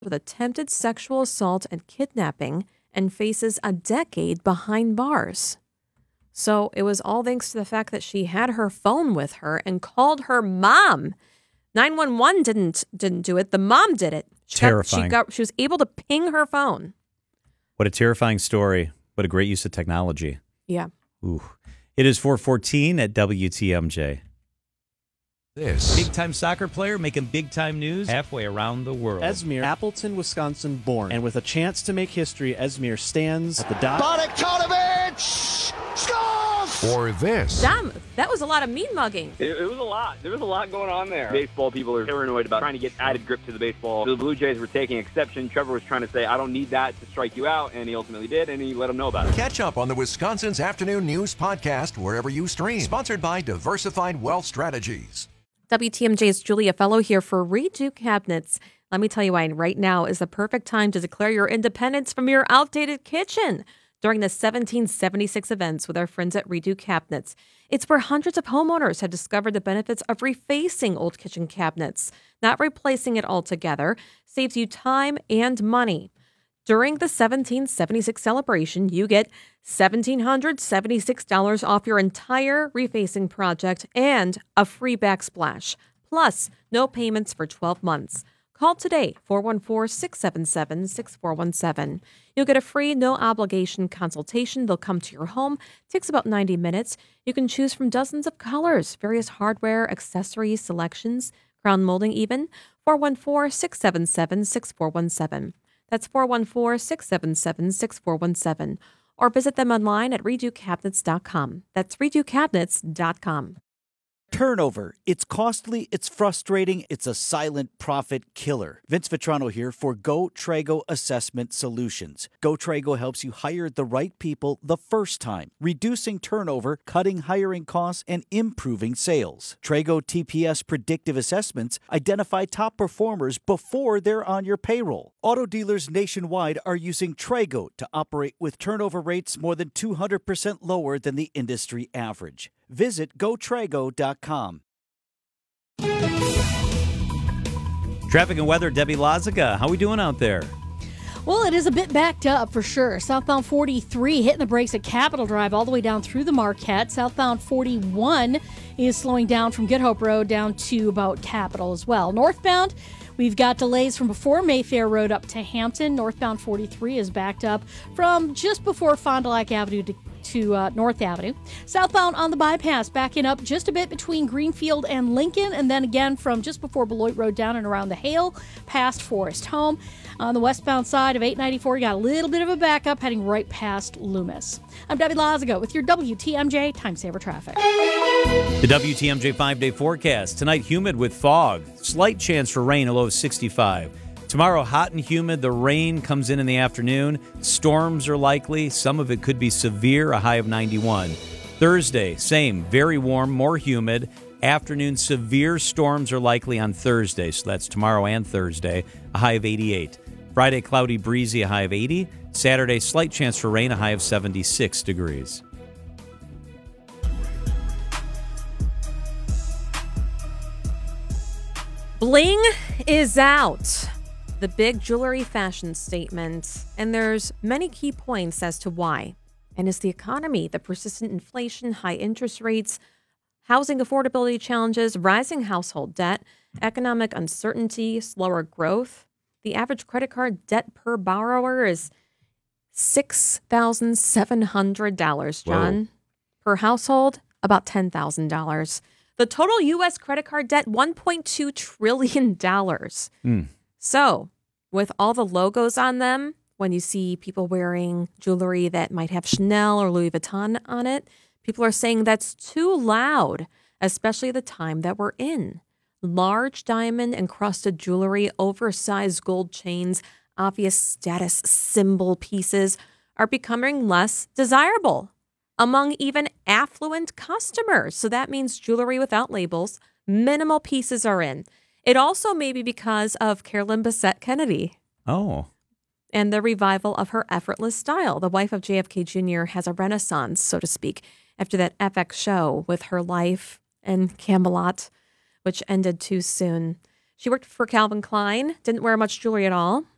with attempted sexual assault and kidnapping and faces a decade behind bars. So it was all thanks to the fact that she had her phone with her and called her mom. 911 didn't do it. The mom did it. Terrifying. She was able to ping her phone. What a terrifying story. What a great use of technology. Yeah. Ooh. It is 4:14 at WTMJ. This Big-time soccer player making big-time news halfway around the world. Esmir, Appleton, Wisconsin born. And with a chance to make history, Esmir stands at the dot. Bogdanovic scores! or this. Damn, that was a lot of mean mugging. It was a lot. There was a lot going on there. Baseball people are paranoid about trying to get added grip to the baseball. The Blue Jays were taking exception. Trevor was trying to say, I don't need that to strike you out, and he ultimately did, and he let them know about it. Catch up on the Wisconsin's Afternoon News podcast wherever you stream. Sponsored by Diversified Wealth Strategies. WTMJ's Julia Fellow here for Redo Cabinets. Let me tell you why right now is the perfect time to declare your independence from your outdated kitchen during the 1776 events with our friends at Redo Cabinets. It's where hundreds of homeowners have discovered the benefits of refacing old kitchen cabinets. Not replacing it altogether saves you time and money. During the 1776 celebration, you get $1,776 off your entire refacing project and a free backsplash, plus no payments for 12 months. Call today, 414-677-6417. You'll get a free, no-obligation consultation. They'll come to your home. It takes about 90 minutes. You can choose from dozens of colors, various hardware, accessories, selections, crown molding even. 414-677-6417. That's 414-677-6417. Or visit them online at redocabinets.com. That's redocabinets.com. Turnover. It's costly, it's frustrating, it's a silent profit killer. Vince Vitrano here for GoTrago Assessment Solutions. GoTrago helps you hire the right people the first time, reducing turnover, cutting hiring costs, and improving sales. Trago TPS predictive assessments identify top performers before they're on your payroll. Auto dealers nationwide are using Trago to operate with turnover rates more than 200% lower than the industry average. Visit GoTrago.com. Traffic and weather, Debbie Lazaga. How we doing out there? Well, it is a bit backed up for sure. Southbound 43 hitting the brakes at Capitol Drive all the way down through the Marquette. Southbound 41 is slowing down from Good Hope Road down to about Capitol as well. Northbound, we've got delays from before Mayfair Road up to Hampton. Northbound 43 is backed up from just before Fond du Lac Avenue to North Avenue. Southbound on the bypass, backing up just a bit between Greenfield and Lincoln, and then again from just before Beloit Road down and around the Hale, past Forest Home. On the westbound side of 894, you got a little bit of a backup heading right past Loomis. I'm Debbie Lazago with your WTMJ Time Saver Traffic. The WTMJ 5-day forecast. Tonight, humid with fog. Slight chance for rain, a low of 65. Tomorrow, hot and humid. The rain comes in the afternoon. Storms are likely. Some of it could be severe, a high of 91. Thursday, same. Very warm, more humid. Afternoon, severe storms are likely on Thursday. So that's tomorrow and Thursday, a high of 88. Friday, cloudy, breezy, a high of 80. Saturday, slight chance for rain, a high of 76 degrees. Bling is out. The big jewelry fashion statement. And there's many key points as to why. And it's the economy, the persistent inflation, high interest rates, housing affordability challenges, rising household debt, economic uncertainty, slower growth. The average credit card debt per borrower is $6,700, John. Whoa. Per household, about $10,000. The total U.S. credit card debt, $1.2 trillion. So, with all the logos on them, when you see people wearing jewelry that might have Chanel or Louis Vuitton on it, people are saying that's too loud, especially the time that we're in. Large diamond encrusted jewelry, oversized gold chains, obvious status symbol pieces are becoming less desirable among even affluent customers. So that means jewelry without labels, minimal pieces are in. It also may be because of Carolyn Bessette Kennedy. Oh. And the revival of her effortless style. The wife of JFK Jr. has a renaissance, so to speak, after that FX show with her life and Camelot, which ended too soon. She worked for Calvin Klein, didn't wear much jewelry at all,